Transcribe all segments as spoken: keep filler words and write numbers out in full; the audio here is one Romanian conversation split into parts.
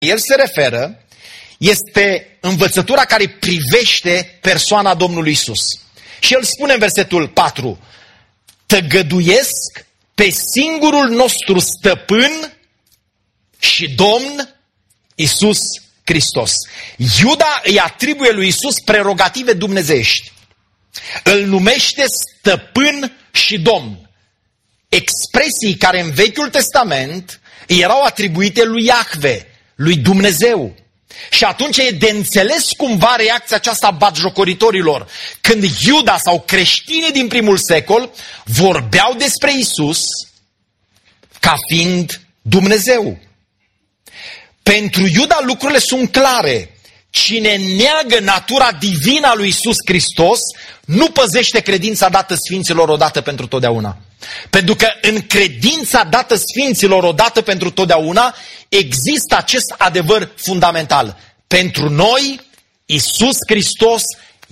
el se referă este învățătura care privește persoana Domnului Iisus. Și el spune în versetul patru, tăgăduiesc pe singurul nostru stăpân și Domn Iisus Hristos. Iuda îi atribuie lui Iisus prerogative dumnezeiești. Îl numește stăpân și Domn. Expresii care în Vechiul Testament erau atribuite lui Iahve, lui Dumnezeu. Și atunci e de înțeles cumva reacția aceasta a batjocoritorilor. Când Iuda sau creștinii din primul secol vorbeau despre Iisus ca fiind Dumnezeu. Pentru Iuda lucrurile sunt clare. Cine neagă natura divină a lui Iisus Hristos nu păzește credința dată sfinților odată pentru totdeauna. Pentru că în credința dată sfinților odată pentru totdeauna există acest adevăr fundamental. Pentru noi, Iisus Hristos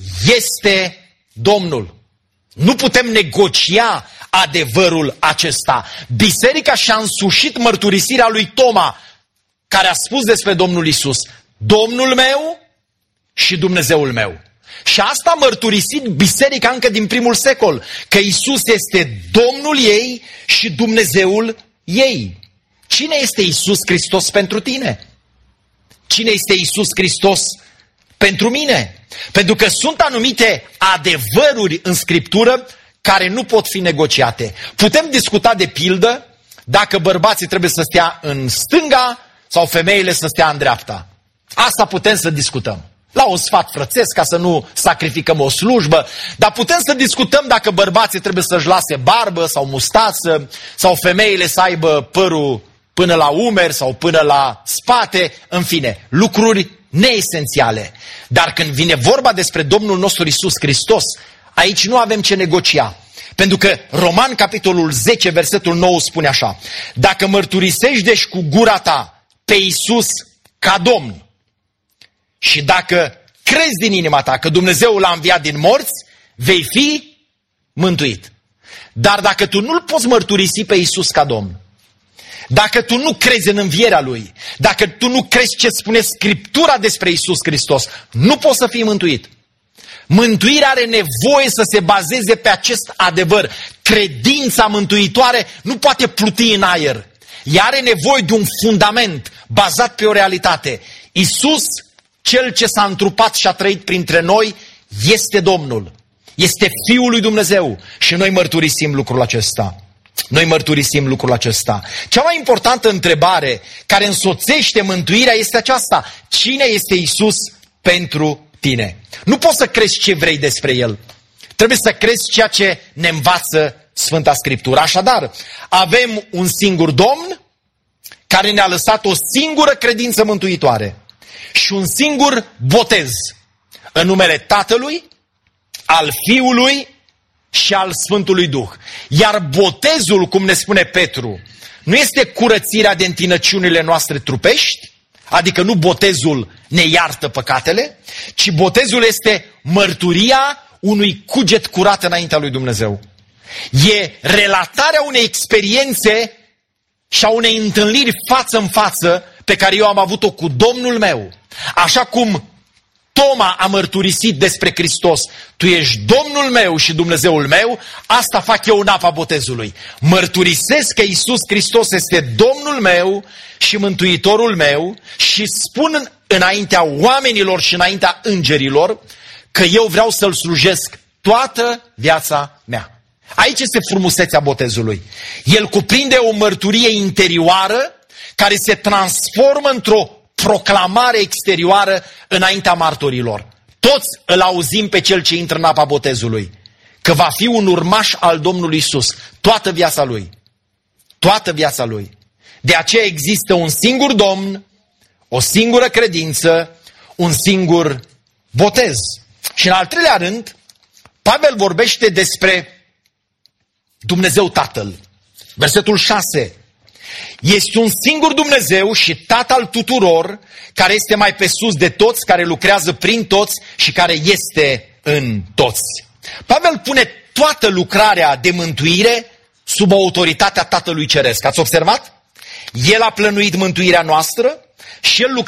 este Domnul. Nu putem negocia adevărul acesta. Biserica și-a însușit mărturisirea lui Toma, care a spus despre Domnul Iisus, Domnul meu și Dumnezeul meu. Și asta a mărturisit biserica încă din primul secol, că Iisus este Domnul ei și Dumnezeul ei. Cine este Iisus Hristos pentru tine? Cine este Iisus Hristos pentru mine? Pentru că sunt anumite adevăruri în Scriptură care nu pot fi negociate. Putem discuta de pildă dacă bărbații trebuie să stea în stânga sau femeile să stea în dreapta. Asta putem să discutăm. La un sfat frățesc, ca să nu sacrificăm o slujbă, dar putem să discutăm dacă bărbații trebuie să-și lase barbă sau mustață, sau femeile să aibă părul până la umeri sau până la spate, în fine, lucruri neesențiale. Dar când vine vorba despre Domnul nostru Iisus Hristos, aici nu avem ce negocia. Pentru că Roman, capitolul zece, versetul nouă spune așa, dacă mărturisești deci cu gura ta pe Iisus ca Domn, și dacă crezi din inima ta că Dumnezeu l-a înviat din morți, vei fi mântuit. Dar dacă tu nu-L poți mărturisi pe Iisus ca Domn, dacă tu nu crezi în învierea Lui, dacă tu nu crezi ce spune Scriptura despre Iisus Hristos, nu poți să fii mântuit. Mântuirea are nevoie să se bazeze pe acest adevăr. Credința mântuitoare nu poate pluti în aer. Ea are nevoie de un fundament bazat pe o realitate. Iisus, Cel ce s-a întrupat și a trăit printre noi, este Domnul. Este Fiul lui Dumnezeu. Și noi mărturisim lucrul acesta. Noi mărturisim lucrul acesta. Cea mai importantă întrebare care însoțește mântuirea este aceasta. Cine este Iisus pentru tine? Nu poți să crezi ce vrei despre El. Trebuie să crezi ceea ce ne învață Sfânta Scriptură. Așadar, avem un singur Domn care ne-a lăsat o singură credință mântuitoare și un singur botez în numele Tatălui, al Fiului și al Sfântului Duh. Iar botezul, cum ne spune Petru, nu este curățirea de întinăciunile noastre trupești, adică nu botezul ne iartă păcatele, ci botezul este mărturia unui cuget curat înaintea lui Dumnezeu. E relatarea unei experiențe și a unei întâlniri față în față pe care eu am avut-o cu Domnul meu. Așa cum Toma a mărturisit despre Hristos, tu ești Domnul meu și Dumnezeul meu, asta fac eu în apa botezului. Mărturisesc că Iisus Hristos este Domnul meu și Mântuitorul meu și spun înaintea oamenilor și înaintea îngerilor că eu vreau să-L slujesc toată viața mea. Aici este frumusețea botezului. El cuprinde o mărturie interioară care se transformă într-o proclamare exterioară înaintea martorilor. Toți îl auzim pe cel ce intră în apa botezului, că va fi un urmaș al Domnului Iisus toată viața lui. Toată viața lui. De aceea există un singur Domn, o singură credință, un singur botez. Și în al treilea rând, Pavel vorbește despre Dumnezeu Tatăl. Versetul șase. Este un singur Dumnezeu și Tatăl tuturor, care este mai pe sus de toți, care lucrează prin toți și care este în toți. Pavel pune toată lucrarea de mântuire sub autoritatea Tatălui Ceresc. Ați observat? El a plănuit mântuirea noastră, și el